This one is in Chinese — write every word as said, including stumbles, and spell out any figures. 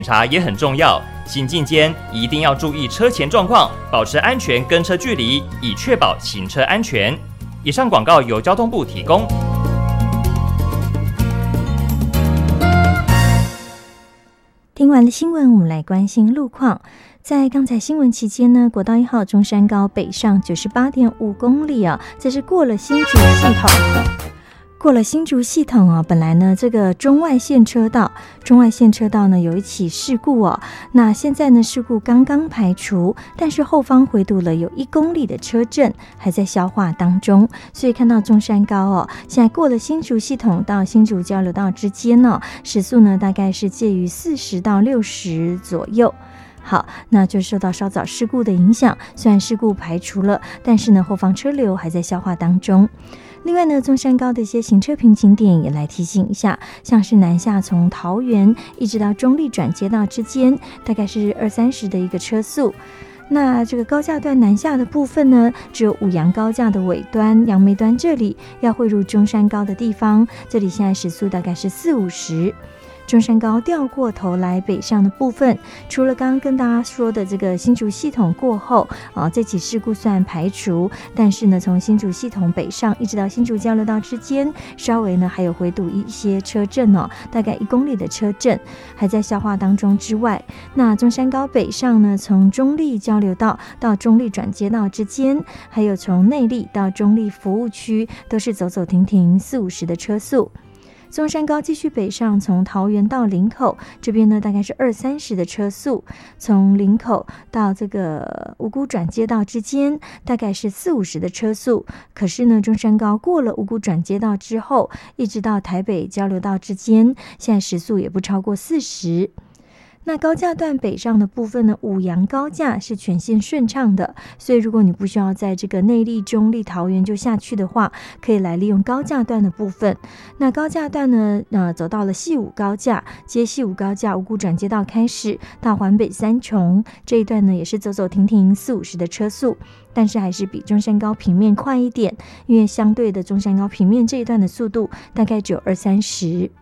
查也很重要，行进间一定要注意车前状况，保持安全跟车距离，以确保行车安全。以上广告由交通部提供。 听完了新闻，我们来关心路况。在刚才新闻期间呢，国道一号中山高北上 九十八点五 公里啊，这是过了新竹系统。过了新竹系统啊，本来呢这个中外线车道，中外线车道呢有一起事故哦，那现在呢事故刚刚排除，但是后方回堵了有一公里的车阵，还在消化当中，所以看到中山高哦，现在过了新竹系统到新竹交流道之间呢、哦，时速呢大概是介于四十到六十左右。好，那就受到稍早事故的影响，虽然事故排除了，但是呢后方车流还在消化当中。另外呢，中山高的一些行车瓶景点也来提醒一下，像是南下从桃园一直到中立转接道之间，大概是二三十的一个车速。那这个高架段南下的部分呢，只有五杨高架的尾端杨梅端这里要汇入中山高的地方，这里现在时速大概是四五十。中山高掉过头来北上的部分，除了刚刚跟大家说的这个新竹系统过后啊，这起事故虽然排除，但是呢从新竹系统北上一直到新竹交流道之间，稍微呢还有回堵一些车阵哦，大概一公里的车阵还在消化当中之外，那中山高北上呢，从中立交流道到中立转接道之间，还有从内坜到中立服务区，都是走走停停四五十的车速。中山高继续北上，从桃园到林口这边呢，大概是二三十的车速；从林口到这个五股转接道之间，大概是四五十的车速。可是呢，中山高过了五股转接道之后，一直到台北交流道之间，现在时速也不超过四十。那高架段北上的部分呢，五杨高架是全线顺畅的，所以如果你不需要在这个内坜、中坜、桃园就下去的话，可以来利用高架段的部分。那高架段呢，呃，走到了细五高架，接细五高架五股转接道开始到环北三重这一段呢，也是走走停停四五十的车速，但是还是比中山高平面快一点，因为相对的中山高平面这一段的速度大概只有二三十。